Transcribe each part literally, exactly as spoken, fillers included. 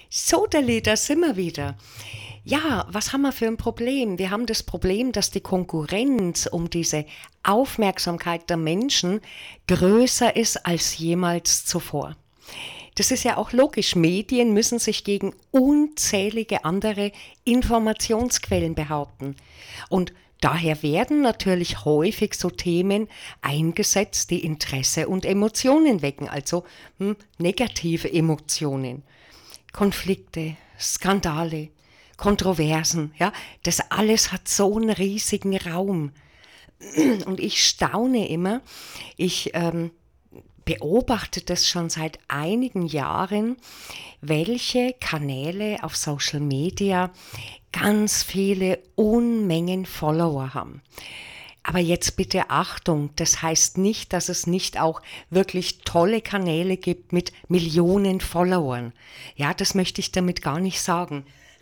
So, Dali, da sind wir wieder. Ja, was haben wir für ein Problem? Wir haben das Problem, dass die Konkurrenz um diese Aufmerksamkeit der Menschen größer ist als jemals zuvor. Das ist ja auch logisch. Medien müssen sich gegen unzählige andere Informationsquellen behaupten. Und daher werden natürlich häufig so Themen eingesetzt, die Interesse und Emotionen wecken, also hm, negative Emotionen. Konflikte, Skandale, Kontroversen, ja, das alles hat so einen riesigen Raum. Und ich staune immer, ich ähm, beobachte das schon seit einigen Jahren, welche Kanäle auf Social Media ganz viele Unmengen Follower haben. Aber jetzt bitte Achtung, das heißt nicht, dass es nicht auch wirklich tolle Kanäle gibt mit Millionen Followern. Ja, das möchte ich damit gar nicht sagen.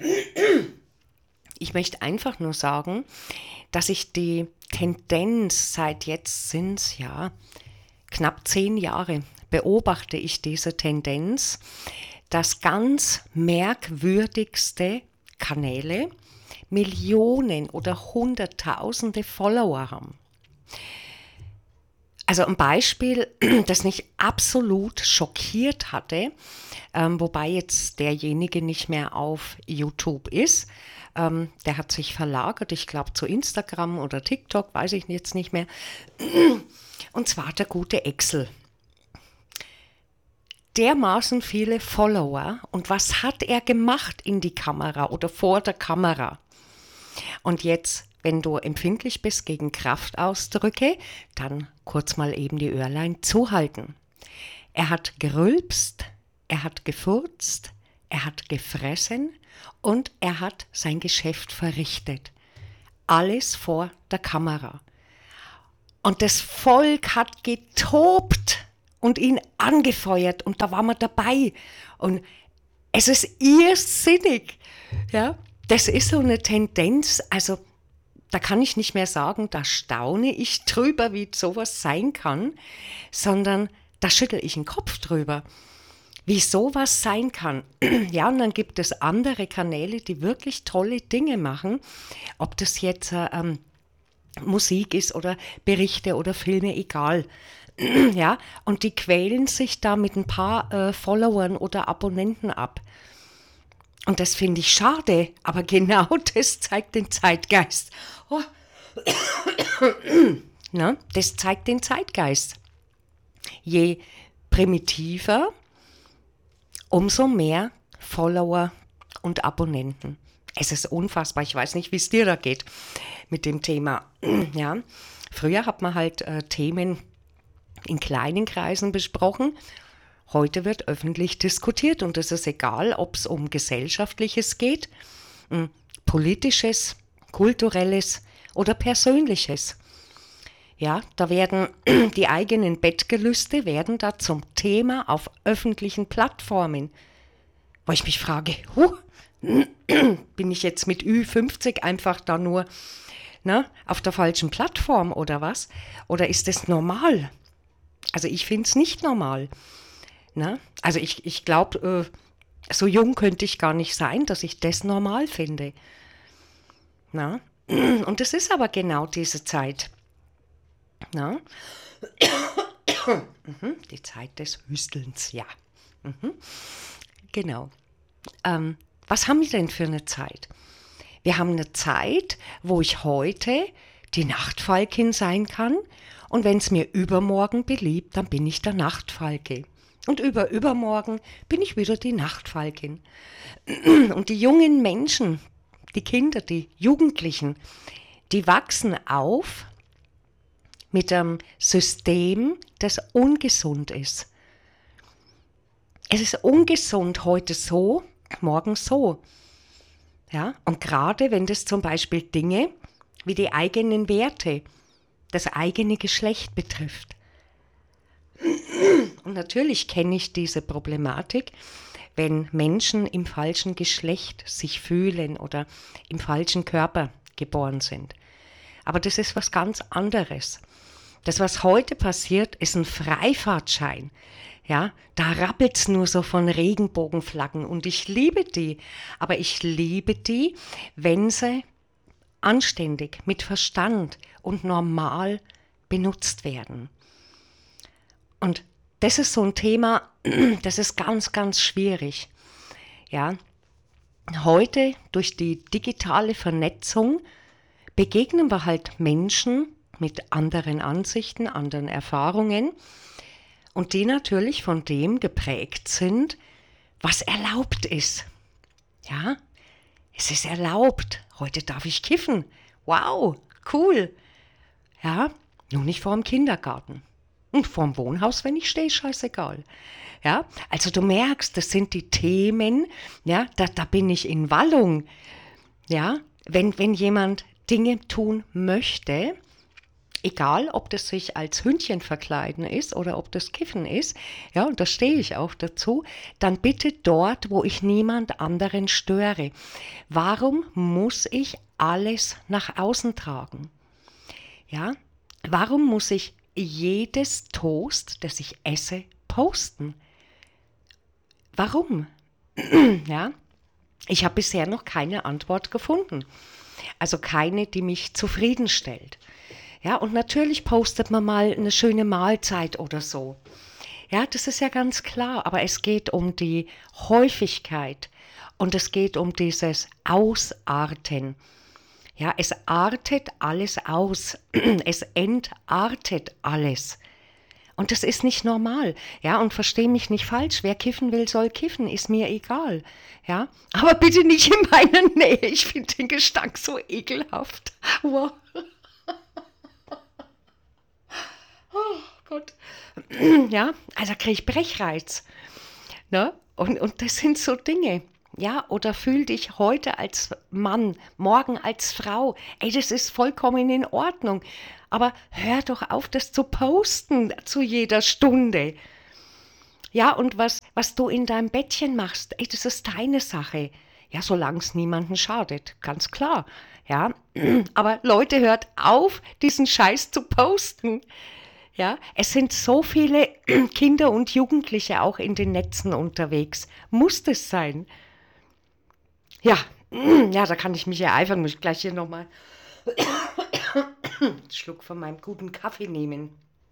Ich möchte einfach nur sagen, dass ich die Tendenz seit jetzt sind es ja knapp zehn Jahre beobachte ich diese Tendenz, dass ganz merkwürdigste Kanäle Millionen oder Hunderttausende Follower haben. Also ein Beispiel, das mich absolut schockiert hatte, ähm, wobei jetzt derjenige nicht mehr auf YouTube ist. Ähm, der hat sich verlagert, ich glaube zu Instagram oder TikTok, weiß ich jetzt nicht mehr. Und zwar der gute Axel. Dermaßen viele Follower. Und was hat er gemacht in die Kamera oder vor der Kamera? Und jetzt, wenn du empfindlich bist gegen Kraftausdrücke, dann kurz mal eben die Öhrlein zuhalten. Er hat gerülpst, er hat gefurzt, er hat gefressen und er hat sein Geschäft verrichtet. Alles vor der Kamera. Und das Volk hat getobt und ihn angefeuert und da waren wir dabei. Und es ist irrsinnig, ja. Das ist so eine Tendenz, also da kann ich nicht mehr sagen, da staune ich drüber, wie sowas sein kann, sondern da schüttel ich den Kopf drüber, wie sowas sein kann. Ja, und dann gibt es andere Kanäle, die wirklich tolle Dinge machen, ob das jetzt ähm, Musik ist oder Berichte oder Filme, egal. Ja, und die quälen sich da mit ein paar äh, Followern oder Abonnenten ab. Und das finde ich schade, aber genau das zeigt den Zeitgeist. Oh. Na, das zeigt den Zeitgeist. Je primitiver, umso mehr Follower und Abonnenten. Es ist unfassbar, ich weiß nicht, wie es dir da geht mit dem Thema. Ja, früher hat man halt äh, Themen in kleinen Kreisen besprochen. Heute wird öffentlich diskutiert und es ist egal, ob es um Gesellschaftliches geht, Politisches, Kulturelles oder Persönliches. Ja, da werden die eigenen Bettgelüste werden da zum Thema auf öffentlichen Plattformen. Wo ich mich frage, huh, bin ich jetzt mit Ü fünfzig einfach da nur na, auf der falschen Plattform oder was? Oder ist das normal? Also ich finde es nicht normal. Na? Also ich, ich glaube, äh, so jung könnte ich gar nicht sein, dass ich das normal finde. Na? Und das ist aber genau diese Zeit. Na? Die Zeit des Hüstelns, ja. Mhm. Genau. Ähm, was haben wir denn für eine Zeit? Wir haben eine Zeit, wo ich heute die Nachtfalkin sein kann und wenn es mir übermorgen beliebt, dann bin ich der Nachtfalke. Und über übermorgen bin ich wieder die Nachtfalkin. Und die jungen Menschen, die Kinder, die Jugendlichen, die wachsen auf mit einem System, das ungesund ist. Es ist ungesund, heute so, morgen so. Ja? Und gerade wenn das zum Beispiel Dinge wie die eigenen Werte, das eigene Geschlecht betrifft. Und natürlich kenne ich diese Problematik, wenn Menschen im falschen Geschlecht sich fühlen oder im falschen Körper geboren sind. Aber das ist was ganz anderes. Das, was heute passiert, ist ein Freifahrtschein. Ja, da rappelt's nur so von Regenbogenflaggen und ich liebe die. Aber ich liebe die, wenn sie anständig, mit Verstand und normal benutzt werden. Und das ist so ein Thema, das ist ganz, ganz schwierig. Ja, heute durch die digitale Vernetzung begegnen wir halt Menschen mit anderen Ansichten, anderen Erfahrungen und die natürlich von dem geprägt sind, was erlaubt ist. Ja, es ist erlaubt. Heute darf ich kiffen. Wow, cool. Ja, nur nicht vor dem Kindergarten. Und vorm Wohnhaus, wenn ich stehe, scheißegal. Ja, also du merkst, das sind die Themen, ja, da, da bin ich in Wallung. Ja, wenn, wenn jemand Dinge tun möchte, egal ob das sich als Hündchen verkleiden ist oder ob das Kiffen ist, ja, und da stehe ich auch dazu, dann bitte dort, wo ich niemand anderen störe. Warum muss ich alles nach außen tragen? Ja, warum muss ich jedes Toast, das ich esse, posten? Warum? Ja, ich habe bisher noch keine Antwort gefunden. Also keine, die mich zufriedenstellt. Ja, und natürlich postet man mal eine schöne Mahlzeit oder so. Ja, das ist ja ganz klar, aber es geht um die Häufigkeit und es geht um dieses Ausarten. Ja, es artet alles aus, es entartet alles. Und das ist nicht normal, ja, und versteh mich nicht falsch, wer kiffen will, soll kiffen, ist mir egal, ja, aber bitte nicht in meiner Nähe, ich finde den Gestank so ekelhaft. Wow. Oh Gott. Ja, also kriege ich Brechreiz, ne, und, und das sind so Dinge. Ja, oder fühl dich heute als Mann, morgen als Frau. Ey, das ist vollkommen in Ordnung. Aber hör doch auf, das zu posten zu jeder Stunde. Ja, und was, was du in deinem Bettchen machst, ey, das ist deine Sache. Ja, solange es niemandem schadet, ganz klar. Ja, aber Leute, hört auf, diesen Scheiß zu posten. Ja, es sind so viele Kinder und Jugendliche auch in den Netzen unterwegs. Muss das sein? Ja, ja, da kann ich mich ereifern, muss ich gleich hier nochmal einen Schluck von meinem guten Kaffee nehmen.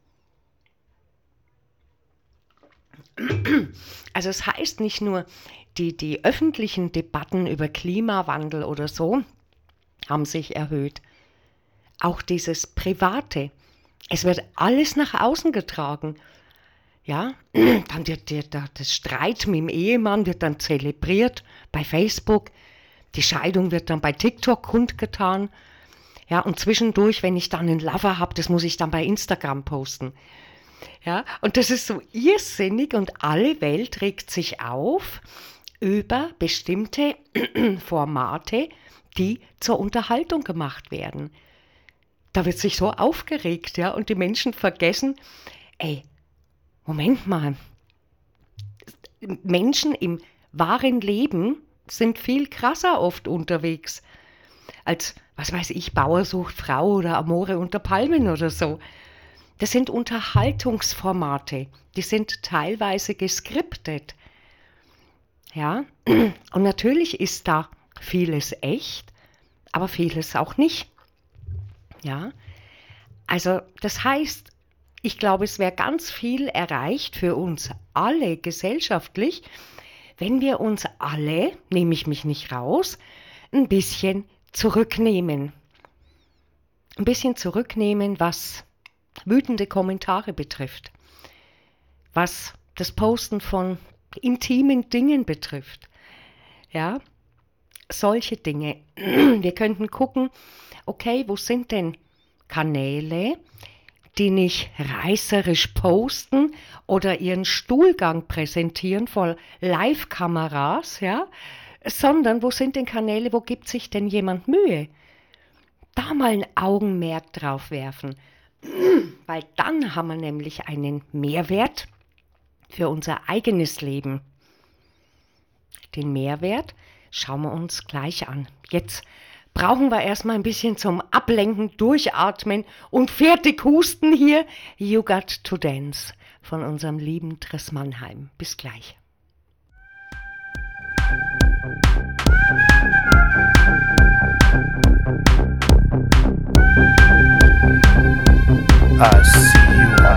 Also es heißt nicht nur, die, die öffentlichen Debatten über Klimawandel oder so haben sich erhöht. Auch dieses Private. Es wird alles nach außen getragen. Ja, dann wird der, der, das Streit mit dem Ehemann wird dann zelebriert bei Facebook. Die Scheidung wird dann bei TikTok kundgetan. Ja, und zwischendurch, wenn ich dann einen Lover habe, das muss ich dann bei Instagram posten. Ja, und das ist so irrsinnig und alle Welt regt sich auf über bestimmte Formate, die zur Unterhaltung gemacht werden. Da wird sich so aufgeregt, ja, und die Menschen vergessen, ey, Moment mal, Menschen im wahren Leben sind viel krasser oft unterwegs als, was weiß ich, Bauer sucht Frau oder Amore unter Palmen oder so. Das sind Unterhaltungsformate, die sind teilweise geskriptet. Ja, und natürlich ist da vieles echt, aber vieles auch nicht. Ja, also das heißt, ich glaube, es wäre ganz viel erreicht für uns alle gesellschaftlich, wenn wir uns alle, nehme ich mich nicht raus, ein bisschen zurücknehmen. Ein bisschen zurücknehmen, was wütende Kommentare betrifft, was das Posten von intimen Dingen betrifft. Ja, solche Dinge. Wir könnten gucken, okay, wo sind denn Kanäle, die nicht reißerisch posten oder ihren Stuhlgang präsentieren vor Live-Kameras, ja, sondern wo sind denn Kanäle, wo gibt sich denn jemand Mühe? Da mal ein Augenmerk drauf werfen, weil dann haben wir nämlich einen Mehrwert für unser eigenes Leben. Den Mehrwert schauen wir uns gleich an. Jetzt brauchen wir erstmal ein bisschen zum Ablenken, Durchatmen und fertig husten hier. You Got to Dance von unserem lieben Triss Mannheim. Bis gleich. I see you